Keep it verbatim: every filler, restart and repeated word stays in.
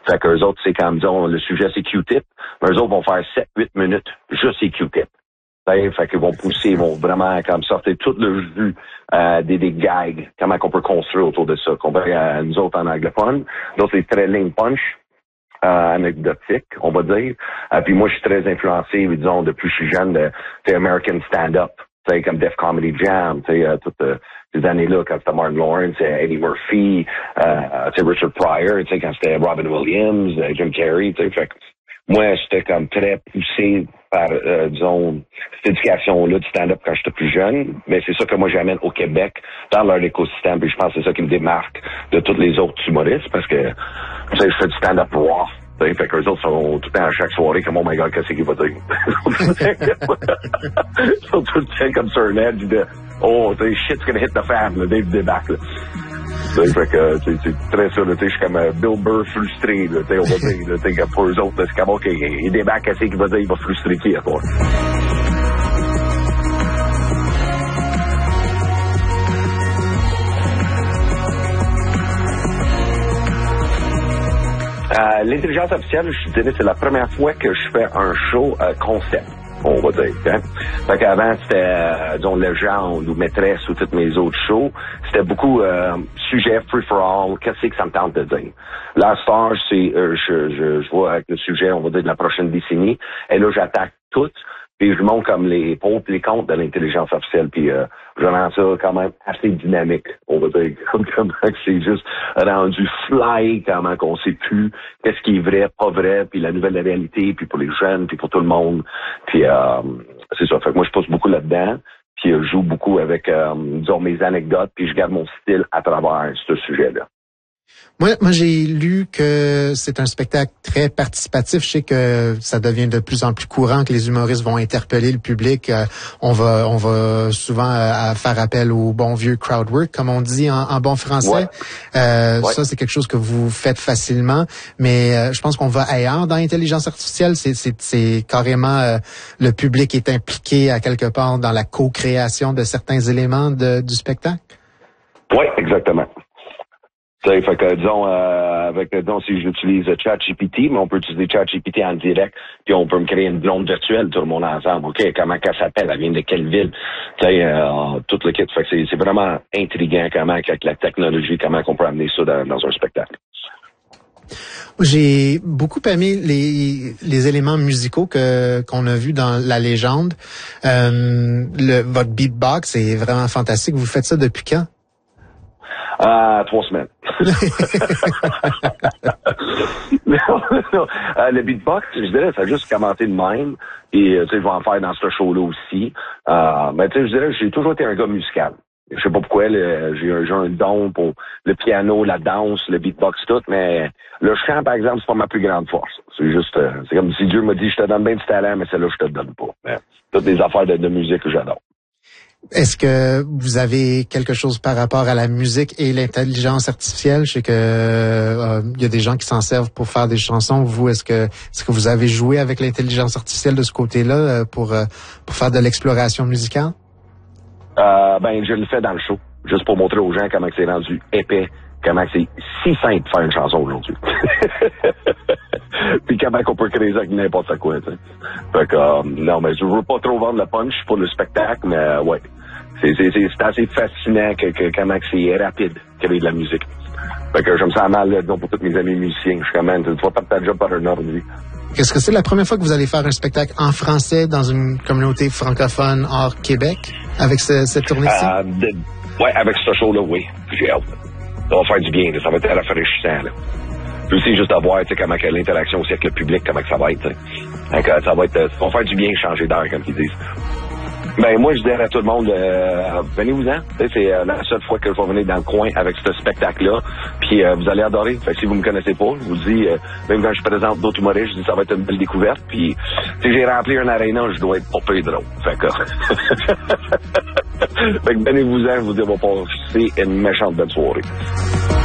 Fait qu'eux autres, c'est comme, disons, le sujet, c'est Q-tip. Mais eux autres vont faire sept huit minutes juste ces Q-tip. Fait, fait qu'ils vont pousser, ils vont vraiment comme sortir tout le jus euh, des, des gags, comment qu'on peut construire autour de ça. Comparé à nous autres en anglophone. Donc, c'est très lean punch, euh, anecdotique, on va dire. Euh, puis moi, je suis très influencé, disons, depuis que je suis jeune, de, de American stand-up. T'sais, comme Def Comedy Jam, t'sais, euh, toutes euh, ces années-là, quand c'était Martin Lawrence, Eddie Murphy, euh, t'sais, Richard Pryor, t'sais, quand c'était Robin Williams, euh, Jim Carrey, t'sais, fait que moi, j'étais comme très poussé par, euh, disons, cette éducation-là du stand-up quand j'étais plus jeune, mais c'est ça que moi j'amène au Québec, dans leur écosystème, puis je pense que c'est ça qui me démarque de tous les autres humoristes, parce que, tu sais, je fais du stand-up raw. Fait que eux autres sont tout le temps à chaque soirée comme, oh my god, qu'est-ce qu'il va dire? Ils sont tout le temps comme sur un edge de, oh, t'sais, shit's gonna hit the fan, le Dave débarque, là. T'sais, fait que, c'est très ça, là, t'sais, je suis comme uh, Bill Burr frustré, là, t'sais, on va dire, là, t'sais, comme pour eux autres, là, c'est comme, ok, il débarque, qu'est-ce qu'il va dire? Il va frustrer qui, à toi? Euh, l'intelligence artificielle, je dirais, c'est la première fois que je fais un show euh, concept, on va dire. Hein? Fait qu'avant, c'était, euh, disons, Légende ou Maîtresse ou tous mes autres shows. C'était beaucoup euh, sujet free-for-all, qu'est-ce que ça me tente de dire. La star, c'est, euh, je, je, je vois avec le sujet, on va dire, de la prochaine décennie. Et là, j'attaque tout. Puis je montre comme les pour et les contre de l'intelligence artificielle. Puis euh, je rends ça quand même assez dynamique, on va dire. Comme comment c'est juste rendu fly, comment qu'on sait plus qu'est-ce qui est vrai, pas vrai, puis la nouvelle réalité, puis pour les jeunes, puis pour tout le monde. Puis euh, c'est ça. Fait que moi, je pousse beaucoup là-dedans. Puis euh, je joue beaucoup avec, euh, disons, mes anecdotes, puis je garde mon style à travers ce sujet-là. Moi, moi, j'ai lu que c'est un spectacle très participatif. Je sais que ça devient de plus en plus courant que les humoristes vont interpeller le public. Euh, on va, on va souvent euh, faire appel au bon vieux crowd work, comme on dit en, en bon français. Ouais. Euh, ouais. Ça, c'est quelque chose que vous faites facilement. Mais euh, je pense qu'on va ailleurs dans l'intelligence artificielle. C'est, c'est, c'est carrément euh, le public est impliqué à quelque part dans la co-création de certains éléments de, du spectacle. Oui, exactement. T'sais, fait que, disons, euh, avec, disons, si j'utilise ChatGPT, mais on peut utiliser ChatGPT en direct, puis on peut me créer une blonde virtuelle, tout le monde ensemble. OK, comment qu'elle s'appelle? Elle vient de quelle ville? Tu sais, euh, tout le kit. Fait que c'est, c'est vraiment intriguant comment, avec la technologie, comment on peut amener ça dans, dans un spectacle. J'ai beaucoup aimé les, les éléments musicaux que qu'on a vus dans La Légende. Euh, le, votre beatbox est vraiment fantastique. Vous faites ça depuis quand? Ah, euh, trois semaines. non, non. Euh, le beatbox, je dirais, ça a juste commencé de même. Et tu sais, je vais en faire dans ce show-là aussi. Euh, mais tu sais, je dirais, j'ai toujours été un gars musical. Je sais pas pourquoi, le, j'ai, j'ai un don pour le piano, la danse, le beatbox, tout, mais le chant, par exemple, c'est pas ma plus grande force. C'est juste, euh, c'est comme si Dieu m'a dit, je te donne bien du talent, mais celle-là, je te le donne pas. Mais, toutes les affaires de, de musique que j'adore. Est-ce que vous avez quelque chose par rapport à la musique et l'intelligence artificielle? Je sais que euh, il y a des gens qui s'en servent pour faire des chansons. Vous, est-ce que est-ce que vous avez joué avec l'intelligence artificielle de ce côté-là pour pour faire de l'exploration musicale? Euh, ben, je le fais dans le show, juste pour montrer aux gens comment c'est rendu épais, comment c'est si simple de faire une chanson aujourd'hui. Puis comment qu'on peut créer ça avec n'importe quoi, tu sais. Fait que, euh, non, mais je veux pas trop vendre le punch pour le spectacle, mais euh, ouais. C'est, c'est, c'est, c'est assez fascinant que, que comment c'est rapide créer de la musique. Fait que je me sens mal, là, donc, pour tous mes amis musiciens. Je suis comme, man, tu vas pas de ta job par un ordre, lui. Est-ce que c'est la première fois que vous allez faire un spectacle en français dans une communauté francophone hors Québec, avec ce, cette tournée-ci? Euh, de, ouais, avec ce show-là, oui. J'ai hâte. Ça va faire du bien, là. Ça va être rafraîchissant, là. Puis aussi, juste à voir, tu sais, comment que l'interaction aussi avec le public, comment que ça va être, tu sais. Donc, ça va être, ça va faire du bien changer d'air, comme ils disent. Ben, moi, je dirais à tout le monde, euh, venez-vous-en. C'est euh, la seule fois que je vais venir dans le coin avec ce spectacle-là. Puis, euh, vous allez adorer. Fait que si vous me connaissez pas, je vous dis, euh, même quand je présente d'autres humoristes, je dis, ça va être une belle découverte. Puis, si j'ai rempli un aréna, je dois être pas peu drôle. Fait que, fait que venez-vous-en, je vous dis, on va passer une méchante belle soirée.